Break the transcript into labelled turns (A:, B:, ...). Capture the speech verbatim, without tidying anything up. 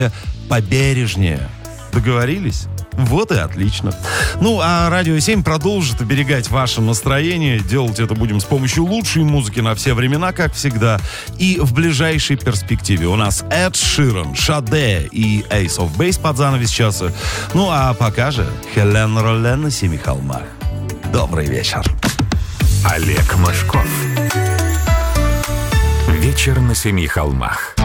A: побережнее. Договорились? Вот и отлично. Ну, а Радио семь продолжит оберегать ваше настроение. Делать это будем с помощью лучшей музыки на все времена, как всегда. И в ближайшей перспективе у нас Эд Ширан, Шаде и Ace of Base под занавес часа. Ну, а пока же Хелен Ролен на Семи холмах. Добрый вечер.
B: Олег Мошков. Вечер на Семи холмах.